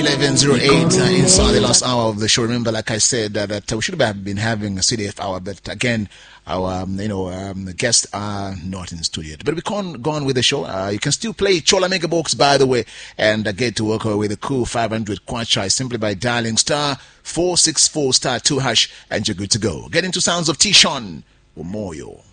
11:08 inside the last hour of the show. Remember, like I said, that we should have been having a CDF hour, but again, our guests are not in studio. But we can't go on with the show. You can still play Chola Mega Box, by the way, and get to work with a cool 500 kwacha simply by dialing *464*2# and you're good to go. Get into sounds of Tishon Omoyo.